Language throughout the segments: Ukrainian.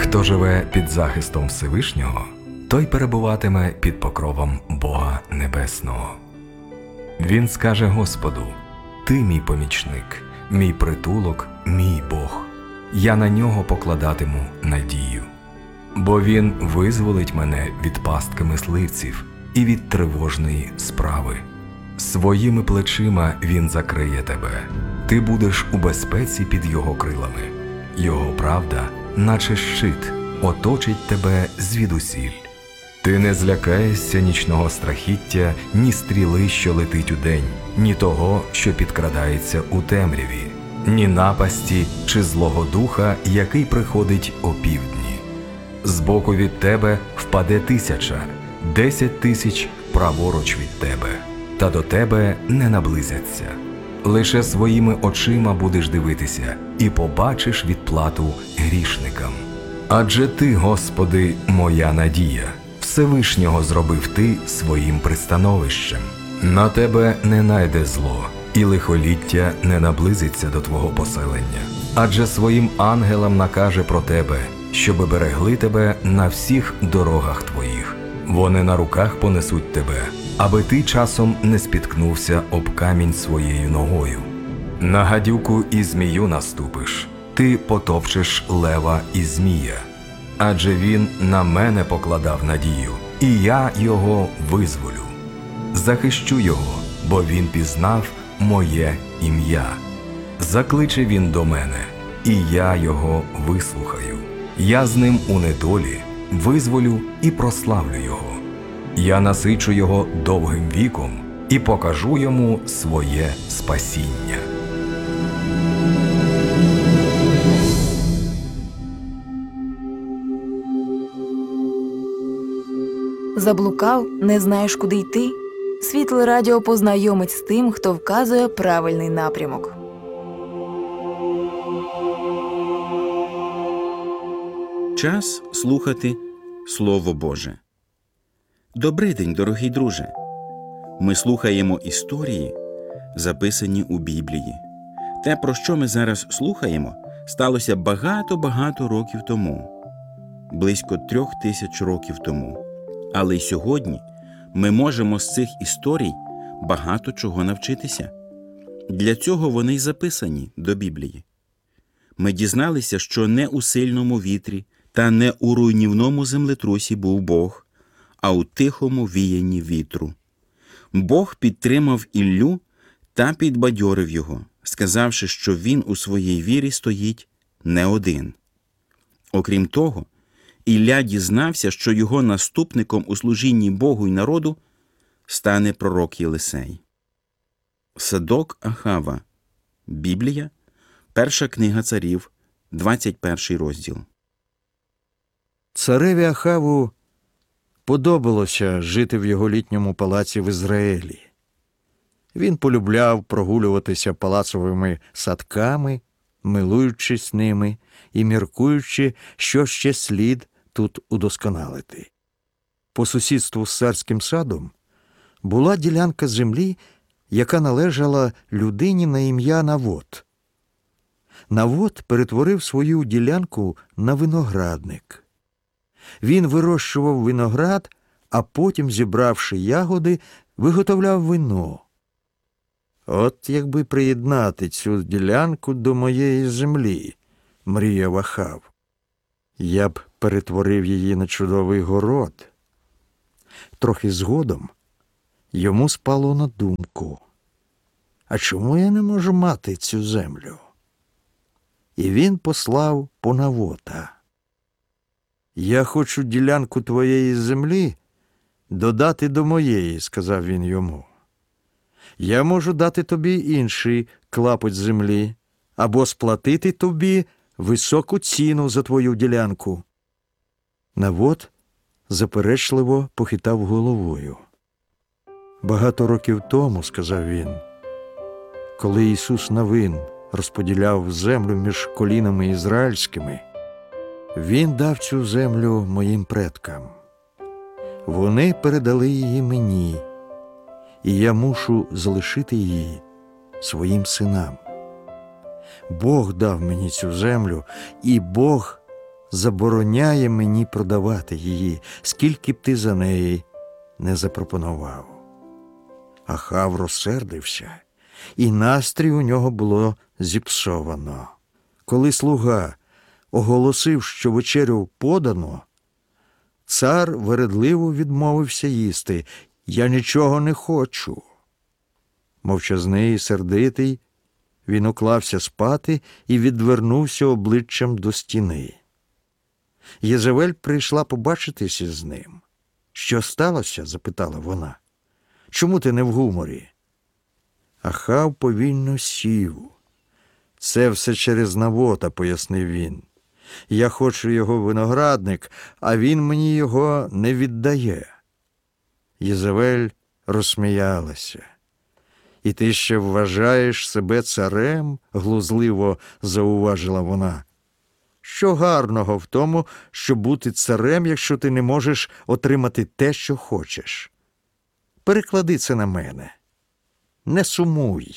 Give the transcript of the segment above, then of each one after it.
Хто живе під захистом Всевишнього, той перебуватиме під покровом Бога Небесного. Він скаже Господу: «Ти мій помічник, мій притулок, мій Бог. Я на нього покладатиму надію. Бо він визволить мене від пастки мисливців і від тривожної справи. Своїми плечима він закриє тебе. Ти будеш у безпеці під його крилами. Його правда, наче щит, оточить тебе звідусіль. Ти не злякаєшся нічного страхіття, ні стріли, що летить удень, ні того, що підкрадається у темряві, ні напасті чи злого духа, який приходить опівдні. Збоку від тебе впаде 1000, 10 000 праворуч від тебе, та до тебе не наблизяться. Лише своїми очима будеш дивитися і побачиш відплату грішникам. Адже ти, Господи, моя надія, Всевишнього зробив ти своїм пристановищем. На тебе не найде зло, і лихоліття не наблизиться до твого поселення. Адже своїм ангелам накаже про тебе, щоби берегли тебе на всіх дорогах твоїх. Вони на руках понесуть тебе, аби ти часом не спіткнувся об камінь своєю ногою. На гадюку і змію наступиш, ти потопчеш лева і змія. Адже він на мене покладав надію, і я його визволю. Захищу його, бо він пізнав моє ім'я. Закличе він до мене, і я його вислухаю. Я з ним у недолі визволю і прославлю його. Я насичу його довгим віком і покажу йому своє спасіння. Заблукав, не знаєш, куди йти? Світле радіо познайомить з тим, хто вказує правильний напрямок. Час слухати Слово Боже. Добрий день, дорогий друже! Ми слухаємо історії, записані у Біблії. Те, про що ми зараз слухаємо, сталося багато-багато років тому. Близько 3000 років тому. Але й сьогодні ми можемо з цих історій багато чого навчитися. Для цього вони й записані до Біблії. Ми дізналися, що не у сильному вітрі та не у руйнівному землетрусі був Бог, а у тихому віянні вітру. Бог підтримав Іллю та підбадьорив його, сказавши, що він у своїй вірі стоїть не один. Окрім того, Ілля дізнався, що його наступником у служінні Богу й народу стане пророк Єлисей. Садок Ахава. Біблія. Перша книга Царів, 21 розділ. Цареві Ахаву подобалося жити в його літньому палаці в Ізраїлі. Він полюбляв прогулюватися палацовими садками, милуючись ними і міркуючи, що ще слід тут удосконалити. По сусідству з царським садом була ділянка землі, яка належала людині на ім'я Навот. Навот перетворив свою ділянку на виноградник. Він вирощував виноград, а потім, зібравши ягоди, виготовляв вино. «От якби приєднати цю ділянку до моєї землі», – мріяв Ахав. «Я б перетворив її на чудовий город». Трохи згодом йому спало на думку: «А чому я не можу мати цю землю?» І він послав по Навота. «Я хочу ділянку твоєї землі додати до моєї», – сказав він йому. «Я можу дати тобі інший клапоть землі, або сплатити тобі високу ціну за твою ділянку». Навот заперечливо похитав головою. «Багато років тому, – сказав він, – коли Ісус Навин розподіляв землю між колінами ізраїльськими, Він дав цю землю моїм предкам. Вони передали її мені, і я мушу залишити її своїм синам. Бог дав мені цю землю, і Бог забороняє мені продавати її, скільки б ти за неї не запропонував. Ахав розсердився, і настрій у нього було зіпсовано. Коли слуга оголосив, що вечерю подано, цар вередливо відмовився їсти. «Я нічого не хочу». Мовчазний і сердитий, він уклався спати і відвернувся обличчям до стіни. Єзавель прийшла побачитися з ним. «Що сталося?» – запитала вона. «Чому ти не в гуморі?» Ахав повільно сів. «Це все через Навота», – пояснив він. «Я хочу його виноградник, а він мені його не віддає». Єзавель розсміялася. «І ти ще вважаєш себе царем?» – глузливо зауважила вона. «Що гарного в тому, щоб бути царем, якщо ти не можеш отримати те, що хочеш? Переклади це на мене. Не сумуй».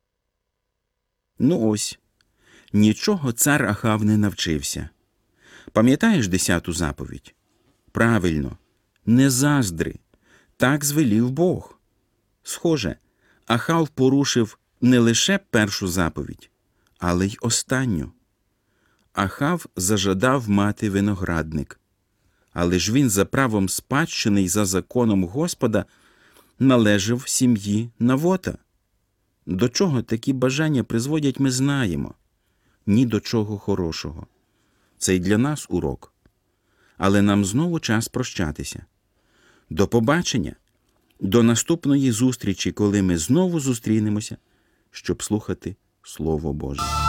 Ну ось, нічого цар Ахав не навчився. Пам'ятаєш 10-ту заповідь? Правильно, не заздри. Так звелів Бог. Схоже, Ахав порушив не лише першу заповідь, але й останню. Ахав зажадав мати виноградник. Але ж він за правом спадщини й за законом Господа належав сім'ї Навота. До чого такі бажання призводять, ми знаємо. Ні до чого хорошого. Це й для нас урок. Але нам знову час прощатися. До побачення, до наступної зустрічі, коли ми знову зустрінемося, щоб слухати Слово Боже.